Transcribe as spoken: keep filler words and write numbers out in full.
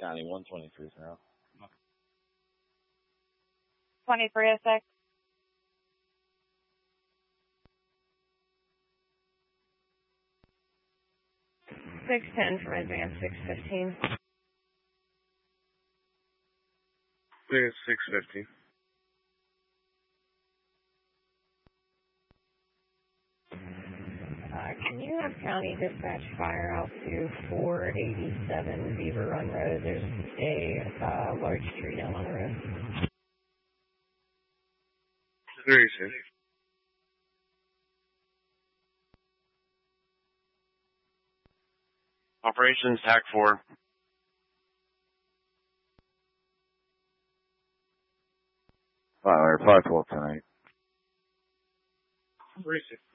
County, one twenty-three South. twenty-three oh six. six ten for advance, six fifteen. Clear six fifty. Uh, can you have County Dispatch fire out to four eighty-seven Beaver Run Road? There's a uh, large tree down on the road. Very soon. Operations T A C four. Fire, five twelve tonight. Very soon.